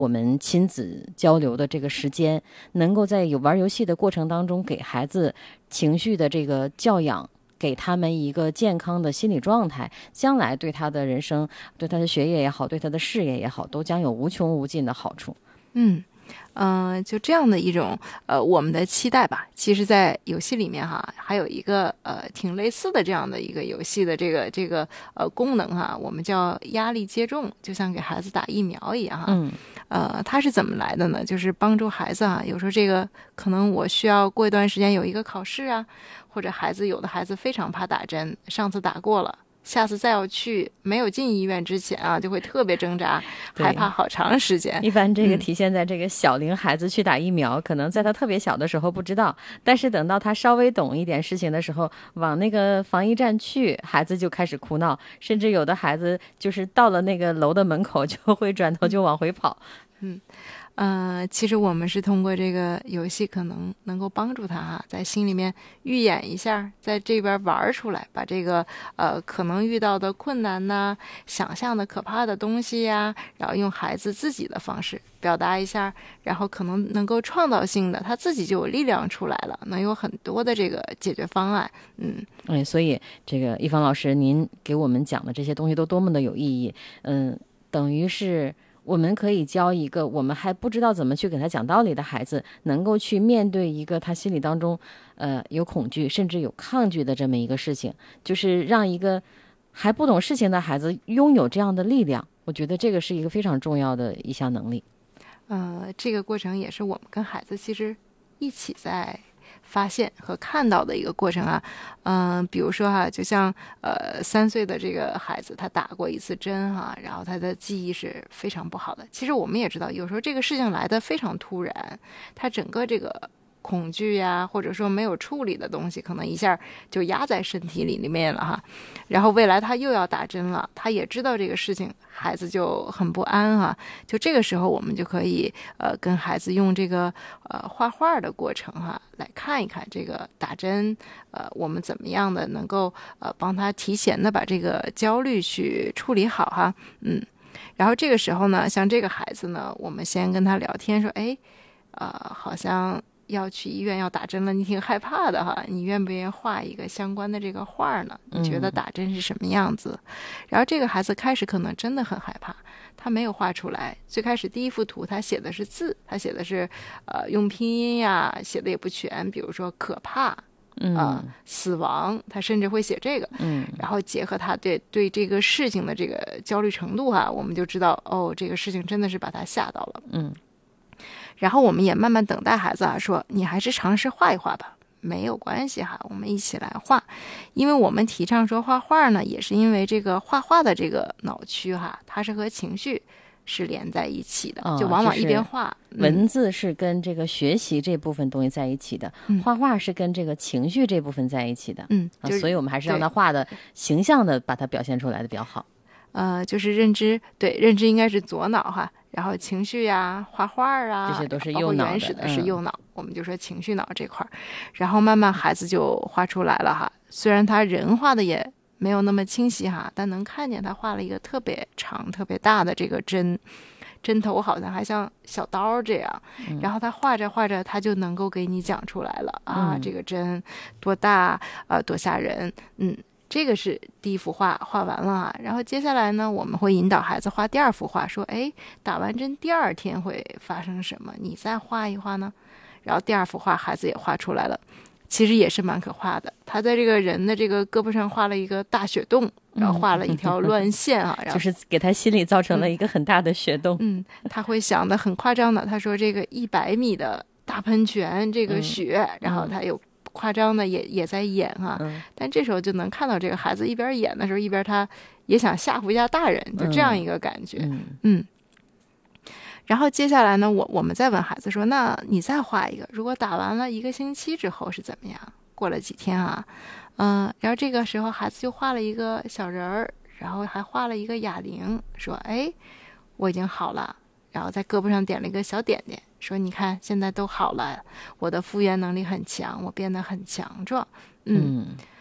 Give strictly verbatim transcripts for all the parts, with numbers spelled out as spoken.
我们亲子交流的这个时间，能够在有玩游戏的过程当中给孩子情绪的这个教养，给他们一个健康的心理状态，将来对他的人生，对他的学业也好，对他的事业也好，都将有无穷无尽的好处。 嗯嗯、呃，就这样的一种呃我们的期待吧。其实，在游戏里面哈，还有一个呃挺类似的这样的一个游戏的这个这个呃功能哈，我们叫压力接种，就像给孩子打疫苗一样哈。 嗯， 呃，它是怎么来的呢？就是帮助孩子啊，有时候这个可能我需要过一段时间有一个考试啊，或者孩子有的孩子非常怕打针，上次打过了。下次再要去，没有进医院之前啊，就会特别挣扎，害怕好长时间。 一般这个体现在这个小龄孩子去打疫苗，嗯、可能在他特别小的时候不知道，但是等到他稍微懂一点事情的时候，往那个防疫站去，孩子就开始哭闹，甚至有的孩子就是到了那个楼的门口就会转头就往回跑。 嗯。呃，其实我们是通过这个游戏，可能能够帮助他哈，在心里面预演一下，在这边玩出来，把这个呃可能遇到的困难呐、想象的可怕的东西呀，然后用孩子自己的方式表达一下，然后可能能够创造性的，他自己就有力量出来了，能有很多的这个解决方案。嗯， 哎，所以这个一芳老师，您给我们讲的这些东西都多么的有意义。嗯，等于是。我们可以教一个我们还不知道怎么去给他讲道理的孩子，能够去面对一个他心里当中呃有恐惧甚至有抗拒的这么一个事情，就是让一个还不懂事情的孩子拥有这样的力量。我觉得这个是一个非常重要的一项能力。 呃，这个过程也是我们跟孩子其实一起在发现和看到的一个过程啊。嗯、呃，比如说哈，就像呃三岁的这个孩子，他打过一次针哈，然后他的记忆是非常不好的。其实我们也知道，有时候这个事情来得非常突然，他整个这个恐惧呀，或者说没有处理的东西，可能一下就压在身体里里面了哈。然后未来他又要打针了，他也知道这个事情，孩子就很不安哈。就这个时候，我们就可以呃跟孩子用这个呃画画的过程哈，来看一看这个打针，呃我们怎么样的能够呃帮他提前的把这个焦虑去处理好哈。嗯，然后这个时候呢，像这个孩子呢，我们先跟他聊天说，哎，呃好像要去医院要打针了，你挺害怕的哈，你愿不愿意画一个相关的这个画呢？你觉得打针是什么样子？嗯、然后这个孩子开始可能真的很害怕，他没有画出来。最开始第一幅图他写的是字，他写的是呃用拼音呀，写的也不全，比如说可怕。 嗯、 呃，死亡，他甚至会写这个， 嗯， 然后结合他对对这个事情的这个焦虑程度哈，我们就知道哦，这个事情真的是把他吓到了， 嗯。 然后我们也慢慢等待孩子啊，说你还是尝试画一画吧，没有关系哈，我们一起来画。因为我们提倡说画画呢，也是因为这个画画的这个脑区哈，它是和情绪是连在一起的， 哦、 就往往一边画、 就是、文字是跟这个学习这部分东西在一起的、 嗯、 画画是跟这个情绪这部分在一起的。 嗯、 啊，所以我们还是让他画的形象的把它表现出来的比较好。 呃，就是认知，对，认知应该是左脑哈，然后情绪呀、画画啊， 这些都是右脑的， 包括原始的是右脑、嗯，我们就说情绪脑这块儿，然后慢慢孩子就画出来了哈。虽然他人画的也没有那么清晰哈，但能看见他画了一个特别长、特别大的这个针，针头好像还像小刀这样。然后他画着画着，他就能够给你讲出来了、嗯、啊，这个针多大，呃，多吓人，嗯。这个是第一幅画画完了啊，然后接下来呢，我们会引导孩子画第二幅画，说，哎，打完针第二天会发生什么？你再画一画呢？然后第二幅画孩子也画出来了，其实也是蛮可怕的。他在这个人的这个胳膊上画了一个大血洞，然后画了一条乱线啊，然后就是给他心里造成了一个很大的血洞。 嗯，他会想的很夸张的，他说这个一百米的大喷泉，这个雪，嗯、然后他有。夸张的也也在演哈、啊嗯，但这时候就能看到这个孩子一边演的时候，一边他也想吓唬一下大人，就这样一个感觉。嗯，嗯然后接下来呢，我我们再问孩子说，那你再画一个，如果打完了一个星期之后是怎么样？过了几天啊，嗯、呃，然后这个时候孩子就画了一个小人儿，然后还画了一个哑铃，说，哎，我已经好了，然后在胳膊上点了一个小点点。说你看现在都好了，我的复原能力很强，我变得很强壮。嗯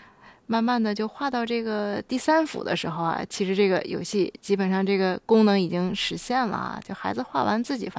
慢慢的就画到这个第三幅的时候啊，其实这个游戏基本上这个功能已经实现了啊，就孩子画完自己发